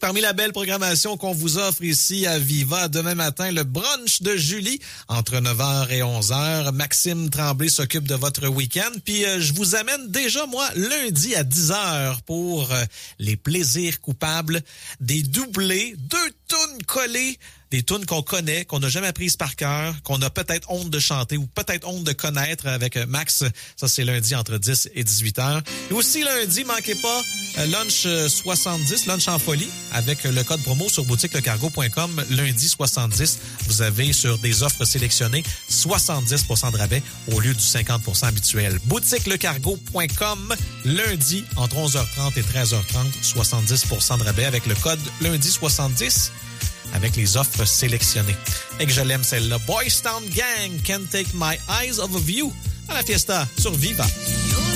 Parmi la belle programmation qu'on vous offre ici à Viva, demain matin, le brunch de Julie entre 9h et 11h. Maxime Tremblay s'occupe de votre week-end. Puis je vous amène déjà, moi, lundi à 10h pour les plaisirs coupables, des doublés, 2 tunes collées. Des tunes qu'on connaît, qu'on n'a jamais apprises par cœur, qu'on a peut-être honte de chanter ou peut-être honte de connaître avec Max. Ça, c'est lundi entre 10 et 18 heures. Et aussi lundi, manquez pas, Lunch 70, Lunch en folie, avec le code promo sur boutiquelecargo.com. Lundi 70, vous avez sur des offres sélectionnées 70% de rabais au lieu du 50% habituel. Boutiquelecargo.com, lundi entre 11h30 et 13h30, 70% de rabais avec le code lundi 70. Avec les offres sélectionnées. Et que je l'aime celle-là. Boys Town Gang, Can't Take My Eyes Off of You à la fiesta sur Viva.